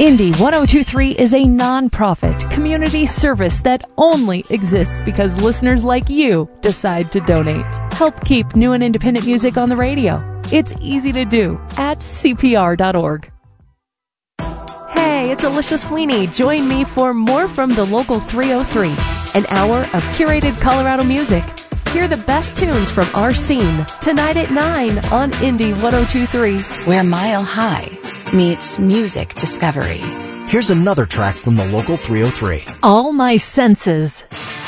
Indie 1023 is a non-profit community service that only exists because listeners like you decide to donate. Help keep new and independent music on the radio. It's easy to do at CPR.org. Hey, it's Alicia Sweeney. Join me for more from the Local 303, an hour of curated Colorado music. Hear the best tunes from our scene tonight at 9 on Indie 1023. Where Mile High meets music discovery. Here's another track from the Local 303. All My Senses.